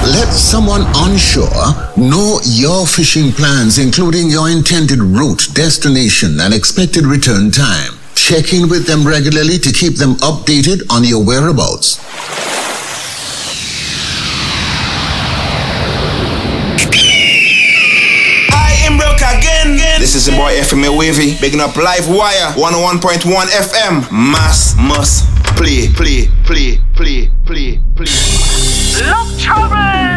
Let someone onshore know your fishing plans, including your intended route, destination, and expected return time. Check in with them regularly to keep them updated on your whereabouts. This is your boy FMA Wavy, bigging up Live Wire, 101.1 FM. Mass must play. Look, trouble!